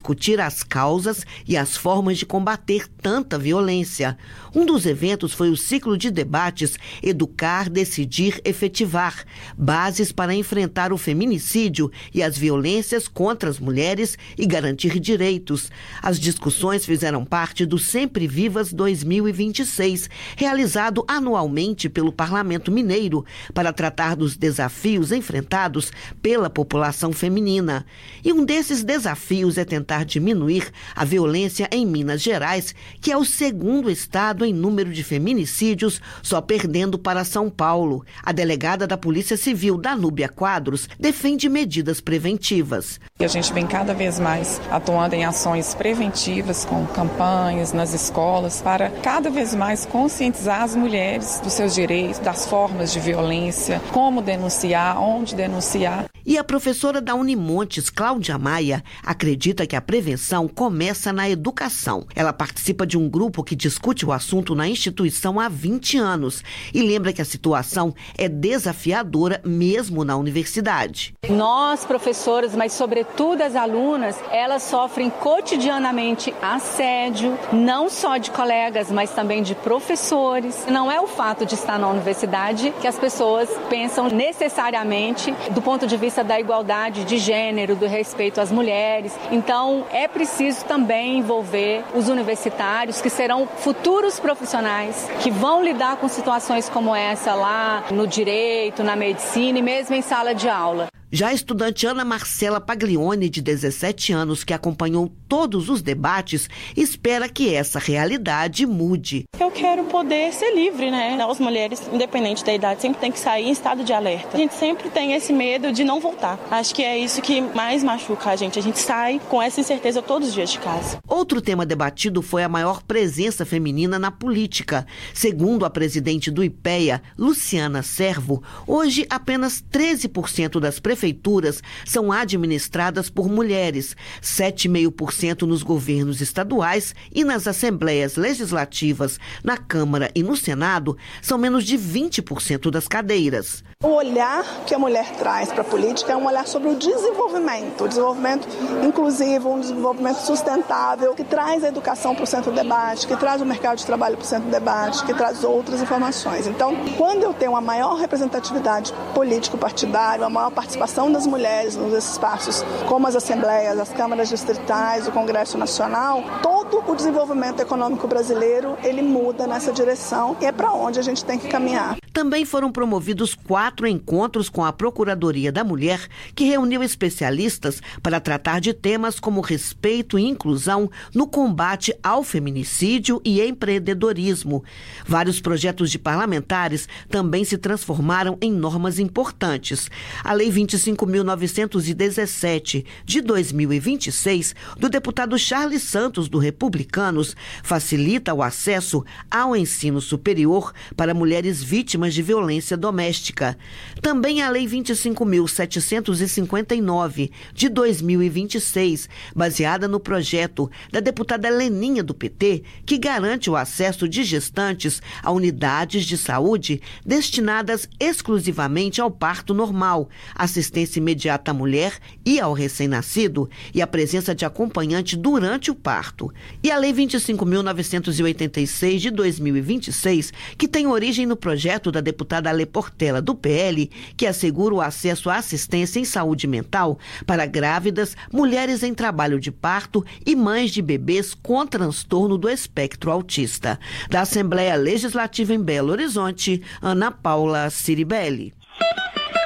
discutir as causas e as formas de combater tanta violência. Um dos eventos foi o ciclo de debates Educar, Decidir, Efetivar, bases para enfrentar o feminicídio e as violências contra as mulheres e garantir direitos. As discussões fizeram parte do Sempre Vivas 2026, realizado anualmente pelo Parlamento Mineiro para tratar dos desafios enfrentados pela população feminina. E um desses desafios é tentar diminuir a violência em Minas Gerais, que é o segundo estado em número de feminicídios, só perdendo para São Paulo. A delegada da Polícia Civil, Danúbia Quadros, defende medidas preventivas. A gente vem cada vez mais atuando em ações preventivas, com campanhas nas escolas, para cada vez mais conscientizar as mulheres dos seus direitos, das formas de violência, como denunciar, onde denunciar. E a professora da Unimontes, Cláudia Maia, acredita que a prevenção começa na educação. Ela participa de um grupo que discute o assunto na instituição há 20 anos e lembra que a situação é desafiadora mesmo na universidade. Nós, professoras, mas sobretudo as alunas, elas sofrem cotidianamente assédio, não só de colegas, mas também de professores. Não é o fato de estar na universidade que as pessoas pensam necessariamente do ponto de vista da igualdade de gênero, do respeito às mulheres. Então, é preciso também envolver os universitários, que serão futuros profissionais, que vão lidar com situações como essa lá no direito, na medicina e mesmo em sala de aula. Já a estudante Ana Marcela Paglione, de 17 anos, que acompanhou todos os debates, espera que essa realidade mude. Eu quero poder ser livre, né? As mulheres, independente da idade, sempre tem que sair em estado de alerta. A gente sempre tem esse medo de não voltar. Acho que é isso que mais machuca a gente. A gente sai com essa incerteza todos os dias de casa. Outro tema debatido foi a maior presença feminina na política. Segundo a presidente do IPEA, Luciana Servo, hoje apenas 13% das prefeituras são administradas por mulheres, 7,5% nos governos estaduais e nas assembleias legislativas, na Câmara e no Senado, são menos de 20% das cadeiras. O olhar que a mulher traz para a política é um olhar sobre o desenvolvimento inclusivo, um desenvolvimento sustentável, que traz a educação para o centro do debate, que traz o mercado de trabalho para o centro do debate, que traz outras informações. Então, quando eu tenho uma maior representatividade político-partidária, uma maior participação das mulheres nos espaços, como as assembleias, as câmaras distritais, o Congresso Nacional, todo o desenvolvimento econômico brasileiro, ele muda nessa direção e é para onde a gente tem que caminhar. Também foram promovidos 4 encontros com a Procuradoria da Mulher, que reuniu especialistas para tratar de temas como respeito e inclusão no combate ao feminicídio e empreendedorismo. Vários projetos de parlamentares também se transformaram em normas importantes. A Lei 25.917, de 2026, do deputado Charles Santos, do Republicanos, facilita o acesso ao ensino superior para mulheres vítimas de violência doméstica. Também a Lei 25.759, de 2026, baseada no projeto da deputada Leninha, do PT, que garante o acesso de gestantes a unidades de saúde destinadas exclusivamente ao parto normal, assistência imediata à mulher e ao recém-nascido e a presença de acompanhante durante o parto. E a Lei 25.986, de 2026, que tem origem no projeto da deputada Ale Portela, do PL, que assegura o acesso à assistência em saúde mental para grávidas, mulheres em trabalho de parto e mães de bebês com transtorno do espectro autista. Da Assembleia Legislativa em Belo Horizonte, Ana Paula Ciribelli.